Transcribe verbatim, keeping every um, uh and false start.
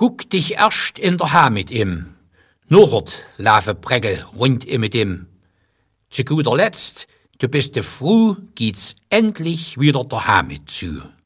Guck dich erst in der Ha mit ihm, nachhort laufe Prägel rund im mit ihm. Zu guter Letzt, du bist de froh, geht's endlich wieder der Ha mit zu.